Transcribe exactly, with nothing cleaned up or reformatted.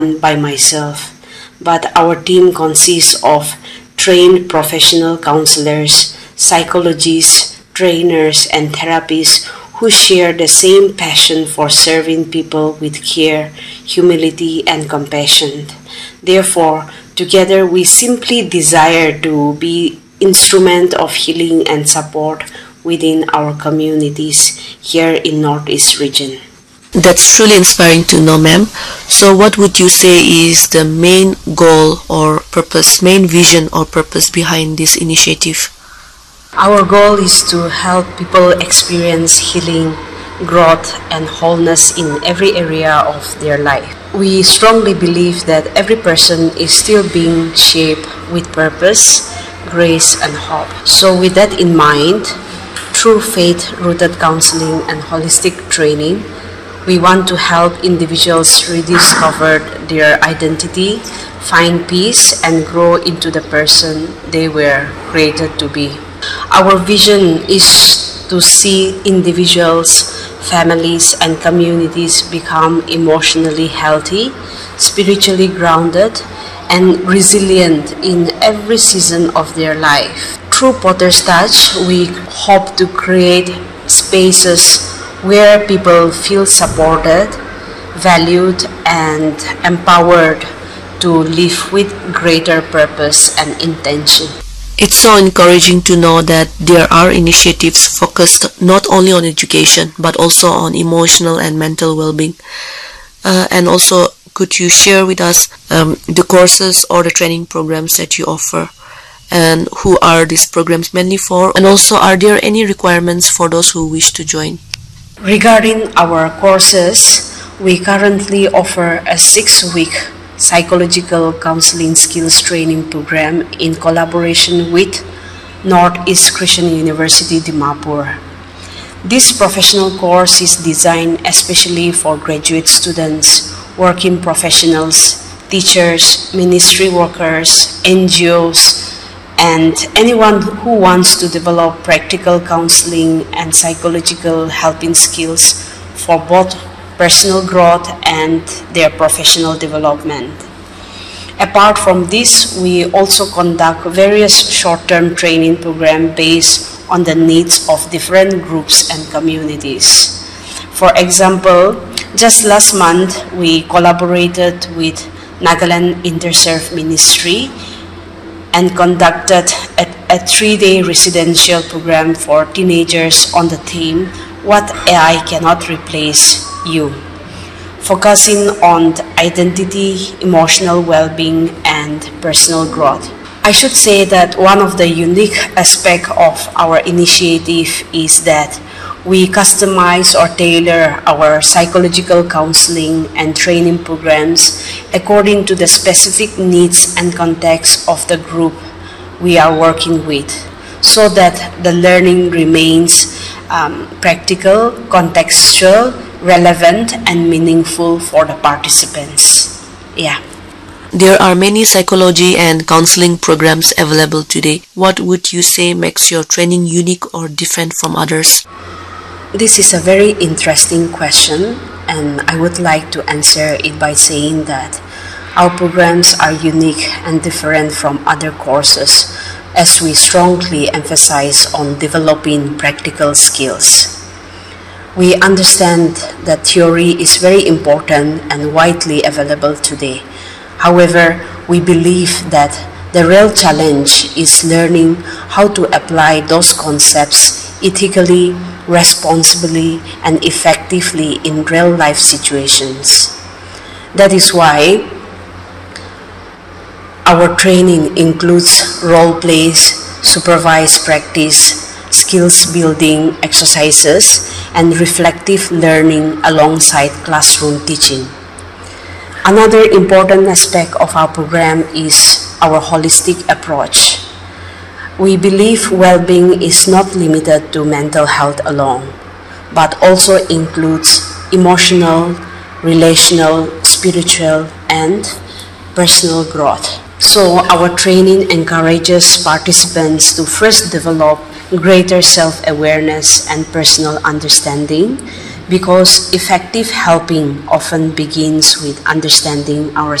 by myself, but our team consists of trained professional counselors, psychologists, trainers, and therapists who share the same passion for serving people with care, humility, and compassion. Therefore, together we simply desire to be instrument of healing and support within our communities here in Northeast region. That's truly inspiring to know, ma'am. So what would you say is the main goal or purpose, main vision or purpose behind this initiative? Our goal is to help people experience healing, growth, and wholeness in every area of their life. We strongly believe that every person is still being shaped with purpose, grace, and hope. So with that in mind, through faith-rooted counseling and holistic training, we want to help individuals rediscover their identity, find peace, and grow into the person they were created to be. Our vision is to see individuals, families, and communities become emotionally healthy, spiritually grounded, and resilient in every season of their life. Through Potter's Touch, we hope to create spaces where people feel supported, valued, and empowered to live with greater purpose and intention. It's so encouraging to know that there are initiatives focused not only on education but also on emotional and mental well-being. Uh, and also, could you share with us um, the courses or the training programs that you offer? And who are these programs mainly for? And also, are there any requirements for those who wish to join? Regarding our courses, we currently offer a six-week psychological counseling skills training program in collaboration with Northeast Christian University, Dimapur. This professional course is designed especially for graduate students, working professionals, teachers, ministry workers, N G Os, and anyone who wants to develop practical counseling and psychological helping skills for both personal growth and their professional development. Apart from this, we also conduct various short-term training programs based on the needs of different groups and communities. For example, just last month, we collaborated with Nagaland Interserve Ministry and conducted a, a three-day residential program for teenagers on the theme, What A I Cannot Replace You, focusing on identity, emotional well-being, and personal growth. I should say that one of the unique aspects of our initiative is that we customize or tailor our psychological counseling and training programs according to the specific needs and context of the group we are working with, so that the learning remains um, practical, contextual, relevant, and meaningful for the participants. Yeah. There are many psychology and counseling programs available today. What would you say makes your training unique or different from others? This is a very interesting question, and I would like to answer it by saying that our programs are unique and different from other courses, as we strongly emphasize on developing practical skills. We understand that theory is very important and widely available today. However, we believe that the real challenge is learning how to apply those concepts ethically, responsibly, and effectively in real-life situations. That is why our training includes role plays, supervised practice, skills building exercises, and reflective learning alongside classroom teaching. Another important aspect of our program is our holistic approach. We believe well-being is not limited to mental health alone, but also includes emotional, relational, spiritual, and personal growth. So our training encourages participants to first develop greater self-awareness and personal understanding, because effective helping often begins with understanding our